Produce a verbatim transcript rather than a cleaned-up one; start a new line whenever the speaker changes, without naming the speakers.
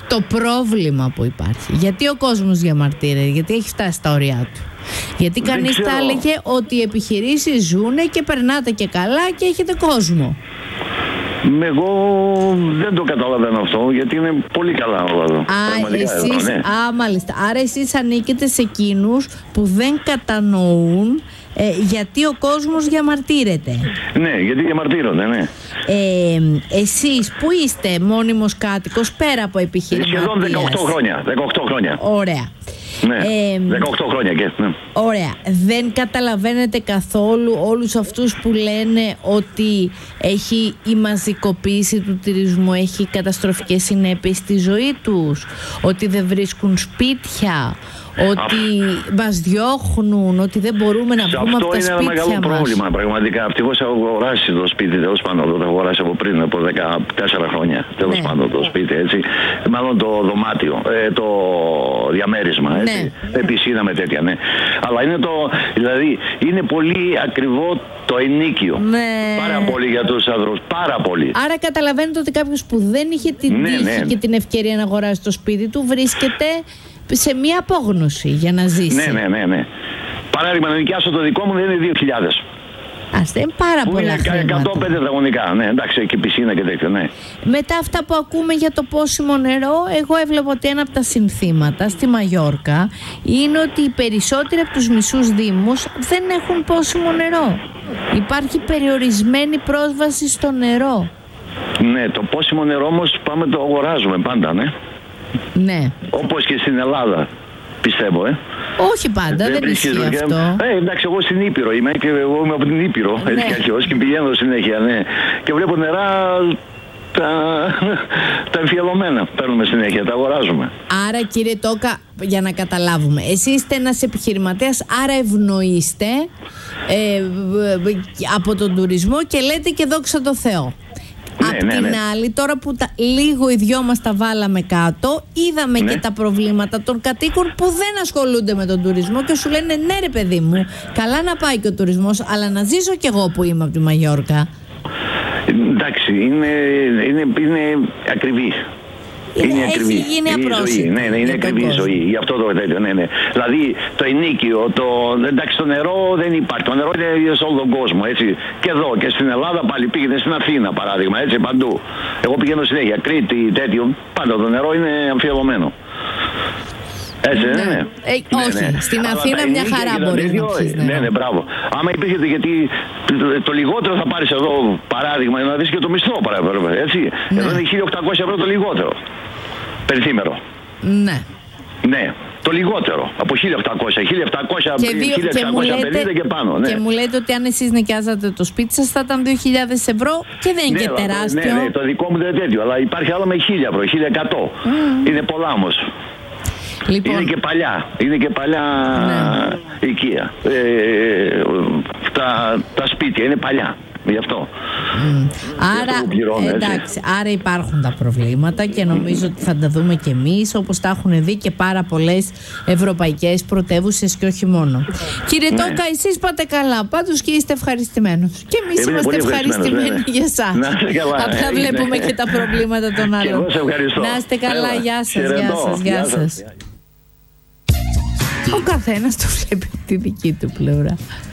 το πρόβλημα που υπάρχει. Γιατί ο κόσμος διαμαρτύρεται, γιατί έχει φτάσει στα ωριά του. Γιατί κανείς θα έλεγε ότι οι επιχειρήσεις ζουνε και περνάτε και καλά και έχετε κόσμο.
Εγώ δεν το καταλαβαίνω αυτό, γιατί είναι πολύ καλά όλα εδώ.
Α, εσείς,
εδώ, ναι.
α, μάλιστα. Άρα εσείς ανήκετε σε εκείνους που δεν κατανοούν ε, γιατί ο κόσμος διαμαρτύρεται.
Ναι, γιατί διαμαρτύρονται, ναι.
Ε, εσείς που είστε μόνιμος κάτοικος πέρα από επιχειρηματίας?
Σχεδόν δεκαοκτώ χρόνια. δεκαοκτώ χρόνια.
Ωραία.
Ναι,
ε,
δεκαοκτώ χρόνια και, ναι.
Ωραία. Δεν καταλαβαίνετε καθόλου όλους αυτούς που λένε ότι έχει η μαζικοποίηση του τουρισμού, έχει καταστροφικές συνέπειες στη ζωή τους, ότι δεν βρίσκουν σπίτια, ότι μας διώχνουν, ότι δεν μπορούμε να βγούμε από τα σπίτια μας.
Αυτό είναι ένα μεγάλο πρόβλημα, πραγματικά. Ευτυχώς έχω αγοράσει το σπίτι, τέλος πάντων, το έχω αγοράσει από πριν, από δεκατέσσερα χρόνια, τέλος ναι. πάντων το σπίτι, έτσι. Μάλλον το δωμάτιο, ε, το διαμέρισμα, έτσι. Ναι. Πισίνα με τέτοια, ναι. Αλλά είναι το, δηλαδή, είναι πολύ ακριβό το ενοίκιο.
Ναι.
Πάρα πολύ για τους ανθρώπους, πάρα πολύ.
Άρα καταλαβαίνετε ότι κάποιος που δεν είχε την
ναι,
τύχη
ναι.
και την ευκαιρία να αγοράσει το σπίτι του βρίσκεται σε μία απόγνωση για να ζήσει.
Ναι, ναι, ναι, ναι. Παράδειγμα, να νοικιάσω το δικό μου δεν είναι δύο χιλιάδες.
Ας είναι πάρα
που
πολλά
είναι
χρήματα.
εκατόν πέντε τετραγωνικά, ναι, εντάξει, και πισίνα και τέτοιο, ναι.
Μετά αυτά που ακούμε για το πόσιμο νερό, εγώ έβλεπα ότι ένα από τα συνθήματα στη Μαγιόρκα είναι ότι οι περισσότεροι από τους μισούς δήμους δεν έχουν πόσιμο νερό. Υπάρχει περιορισμένη πρόσβαση στο νερό.
Ναι, το πόσιμο νερό όμως πάμε το αγοράζουμε πάντα, ναι.
Ναι.
Όπως και στην Ελλάδα, πιστεύω, ε.
Όχι πάντα, δεν, δεν ισχύει
και...
αυτό.
Ε, εντάξει, εγώ στην Ήπειρο είμαι και εγώ είμαι από την Ήπειρο, ναι. Έτσι κι αλλιώς, και πηγαίνω συνέχεια, ναι. Και βλέπω νερά τα, τα εμφιαλωμένα, παίρνουμε συνέχεια, τα αγοράζουμε.
Άρα κύριε Τόκα, για να καταλάβουμε, εσείς είστε ένας επιχειρηματίας, άρα ευνοείστε ε, από τον τουρισμό και λέτε και δόξα τω Θεώ.
Ναι,
Απ'
ναι,
την
ναι.
άλλη, τώρα που τα, λίγο οι δυο μας τα βάλαμε κάτω, είδαμε
ναι.
και τα προβλήματα των κατοίκων που δεν ασχολούνται με τον τουρισμό και σου λένε ναι ρε παιδί μου, καλά να πάει και ο τουρισμός, αλλά να ζήσω κι εγώ που είμαι από τη Μαγιόρκα.
Εντάξει, είναι, είναι, είναι ακριβή.
Είναι,
είναι ακριβή.
Έχει γίνει απρόσιτη.
Ναι, ναι, είναι ακριβή η ζωή. Γι' αυτό το τέτοιο, ναι, ναι. Δηλαδή το ενίκιο, το, εντάξει, το νερό δεν υπάρχει. Το νερό είναι σε όλο τον κόσμο, έτσι. Και εδώ και στην Ελλάδα πάλι πήγαινε στην Αθήνα, παράδειγμα, έτσι, παντού. Εγώ πηγαίνω συνέχεια, Κρήτη, τέτοιο. Πάντα το νερό είναι αμφιαλωμένο. Έτσι, ναι, ναι.
Ε, όχι, ναι, ναι. Στην αλλά Αθήνα μια χαρά μπορεί να πιεις νερό.
Ναι, ναι, μπράβο. Άμα υπήρχε, γιατί το, το λιγότερο θα πάρεις εδώ, παράδειγμα, να δεις και το μισθό, παράδειγμα, έτσι. Ναι. Εδώ είναι χίλια οκτακόσια ευρώ το λιγότερο. Περιθήμερο.
Ναι.
Ναι. Το λιγότερο. Από χίλια οκτακόσια, χίλια επτακόσια, χίλια εξακόσια πενήντα και, και πάνω. Ναι.
Και μου λέτε ότι αν εσείς νοικιάζατε το σπίτι σας θα ήταν δύο χιλιάδες ευρώ και δεν είναι ναι, και τεράστιο.
Ναι, ναι, το δικό μου δεν είναι τέτοιο. Αλλά υπάρχει άλλο με χίλια ευρώ, χίλια εκατό. Mm. Είναι πολλά όμως. Λοιπόν. Είναι και παλιά. Είναι και παλιά ναι. οικία. Ε, τα, τα σπίτια είναι παλιά. Γι' αυτό.
Mm. Άρα, πληρώνω, εντάξει, άρα υπάρχουν τα προβλήματα και νομίζω ότι θα τα δούμε κι εμείς, όπως τα έχουν δει και πάρα πολλές ευρωπαϊκές πρωτεύουσες και όχι μόνο. Κύριε ναι. Τόκα, εσείς πάτε καλά, πάντως και είστε ευχαριστημένος. Και εμείς ε, είμαστε ευχαριστημένοι ναι. για εσάς. Απλά βλέπουμε και τα προβλήματα των άλλων.
Και εγώ σε ευχαριστώ.
Να είστε καλά, Έλα. Γεια σας, γεια σας, γεια σας. Ο καθένας το βλέπει από τη δική του πλευρά.